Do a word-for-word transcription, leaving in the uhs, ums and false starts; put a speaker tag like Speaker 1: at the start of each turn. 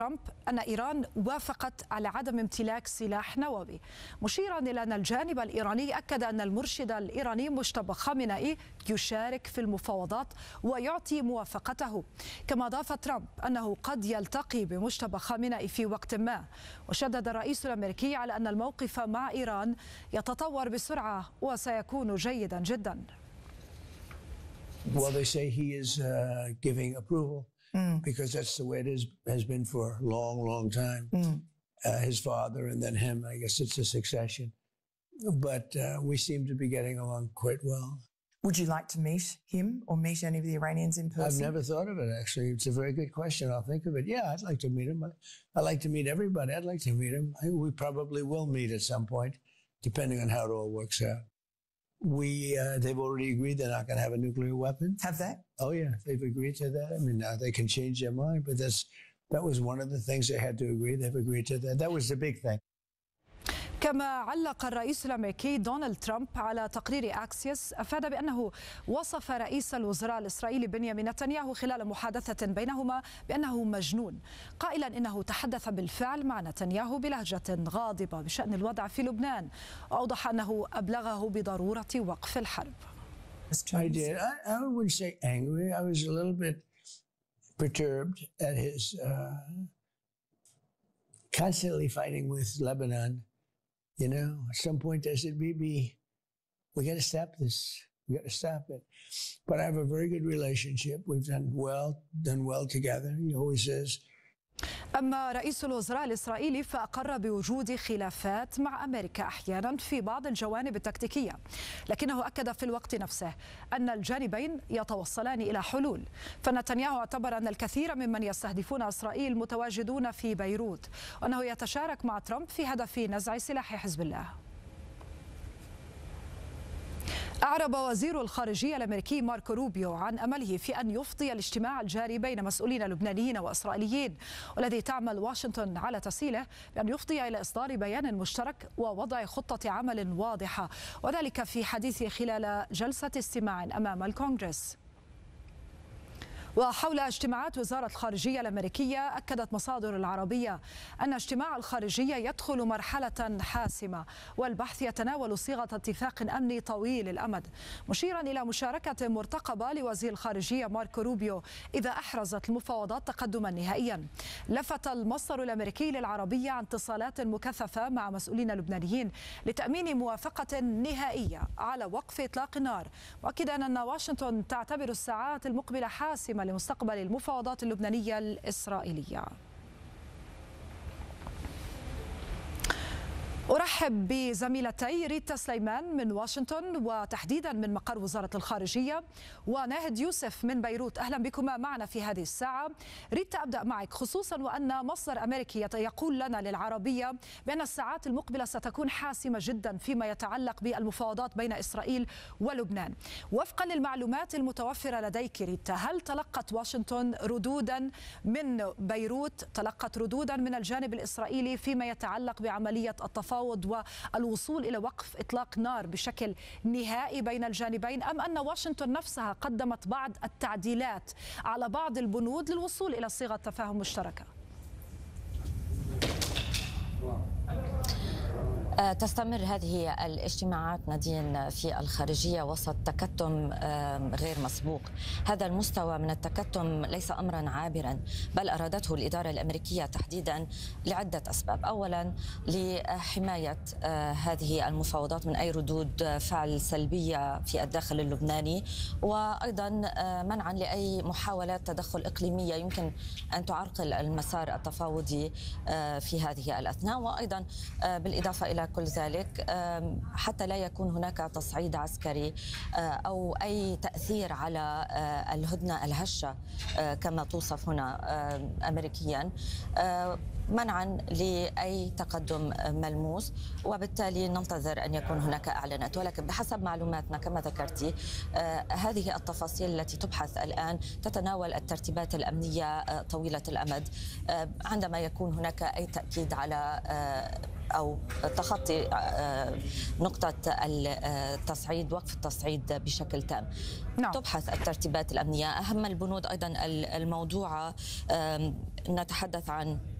Speaker 1: ترامب أن إيران وافقت على عدم امتلاك سلاح نووي، مشيرا إلى أن الجانب الإيراني أكد أن المرشد الإيراني مجتبى خامنئي يشارك في المفاوضات ويعطي موافقته. كما أضاف ترامب أنه قد يلتقي بمجتبى خامنئي في وقت ما، وشدد الرئيس الأمريكي على أن الموقف مع إيران يتطور بسرعة وسيكون جيدا جدا.
Speaker 2: Well, they say he is uh, giving approval mm. because that's the way it is, has been for a long, long time. Mm. Uh, his father and then him, I guess it's a succession. But uh, we seem to be getting along quite well.
Speaker 3: Would you like to meet him or meet any of the Iranians in person?
Speaker 2: I've never thought of it, actually. It's a very good question. I'll think of it. Yeah, I'd like to meet him. I'd like to meet everybody. I'd like to meet him. I, we probably will meet at some point, depending on how it all works out. We, uh, they've already agreed they're not going to have a nuclear weapon.
Speaker 3: Have they?
Speaker 2: Oh, yeah, they've agreed to that. I mean, now they can change their mind, but that's, that was one of the things they had to agree. They've agreed to that. That was the big thing.
Speaker 1: كما علق الرئيس الأمريكي دونالد ترامب على تقرير أكسيوس، أفاد بأنه وصف رئيس الوزراء الإسرائيلي بنيامين نتنياهو خلال محادثة بينهما بأنه مجنون، قائلا إنه تحدث بالفعل مع نتنياهو بلهجة غاضبة بشأن الوضع في لبنان، وأوضح أنه أبلغه بضرورة وقف الحرب.
Speaker 2: I did. I, I wouldn't say angry. I was a little bit perturbed at his uh, constantly fighting with Lebanon. You know, at some point I said, Bibi, we got to stop this. We got to stop it. But I have a very good relationship. We've done well, done well together. He always says.
Speaker 1: أما رئيس الوزراء الإسرائيلي فأقر بوجود خلافات مع أمريكا أحيانا في بعض الجوانب التكتيكية، لكنه أكد في الوقت نفسه أن الجانبين يتوصلان إلى حلول. فنتنياهو اعتبر أن الكثير ممن يستهدفون إسرائيل متواجدون في بيروت، وأنه يتشارك مع ترامب في هدف نزع سلاح حزب الله. أعرب وزير الخارجية الأمريكي ماركو روبيو عن أمله في أن يفضي الاجتماع الجاري بين مسؤولين لبنانيين وإسرائيليين، والذي تعمل واشنطن على تسهيله، بأن يفضي إلى إصدار بيان مشترك ووضع خطة عمل واضحة، وذلك في حديثه خلال جلسة استماع أمام الكونغرس. وحول اجتماعات وزارة الخارجية الأمريكية، أكدت مصادر العربية أن اجتماع الخارجية يدخل مرحلة حاسمة، والبحث يتناول صيغة اتفاق أمني طويل الأمد، مشيرا إلى مشاركة مرتقبة لوزير الخارجية ماركو روبيو إذا أحرزت المفاوضات تقدما نهائيا. لفت المصدر الأمريكي للعربية عن اتصالات مكثفة مع مسؤولين لبنانيين لتأمين موافقة نهائية على وقف إطلاق النار، مؤكدا أن واشنطن تعتبر الساعات المقبلة حاسمة لمستقبل المفاوضات اللبنانية الإسرائيلية. أرحب بزميلتي ريتا سليمان من واشنطن وتحديدا من مقر وزارة الخارجية، وناهد يوسف من بيروت. أهلا بكما معنا في هذه الساعة. ريتا، أبدأ معك، خصوصا وأن مصدر أمريكي يقول لنا للعربية بأن الساعات المقبلة ستكون حاسمة جدا فيما يتعلق بالمفاوضات بين إسرائيل ولبنان. وفقا للمعلومات المتوفرة لديك ريتا، هل تلقت واشنطن ردودا من بيروت، تلقت ردودا من الجانب الإسرائيلي فيما يتعلق بعملية التفاوض والوصول إلى وقف إطلاق نار بشكل نهائي بين الجانبين، أم أن واشنطن نفسها قدمت بعض التعديلات على بعض البنود للوصول إلى صيغة تفاهم مشتركة؟
Speaker 4: تستمر هذه الاجتماعات نادين في الخارجية وسط تكتم غير مسبوق. هذا المستوى من التكتم ليس أمرا عابرا، بل أرادته الإدارة الأمريكية تحديدا لعدة أسباب. أولا، لحماية هذه المفاوضات من أي ردود فعل سلبية في الداخل اللبناني، وأيضا منعا لأي محاولات تدخل إقليمية يمكن أن تعرقل المسار التفاوضي في هذه الأثناء، وأيضا بالإضافة إلى كل ذلك حتى لا يكون هناك تصعيد عسكري أو أي تأثير على الهدنة الهشة كما توصف هنا أمريكيا، منعا لأي تقدم ملموس، وبالتالي ننتظر أن يكون هناك إعلانات. ولكن بحسب معلوماتنا كما ذكرتي، هذه التفاصيل التي تبحث الآن تتناول الترتيبات الأمنية طويلة الأمد. عندما يكون هناك أي تأكيد على أو تخطي نقطة التصعيد، وقف التصعيد بشكل تام. نعم. تبحث الترتيبات الأمنية. أهم البنود أيضا الموضوعة نتحدث عن